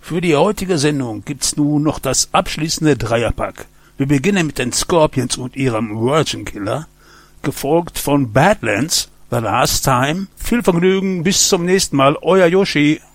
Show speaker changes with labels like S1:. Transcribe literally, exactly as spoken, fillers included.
S1: Für die heutige Sendung gibt's nun noch das abschließende Dreierpack. Wir beginnen mit den Scorpions und ihrem Virgin Killer, gefolgt von Badlands, The Last Time. Viel Vergnügen, bis zum nächsten Mal, euer Yoshi.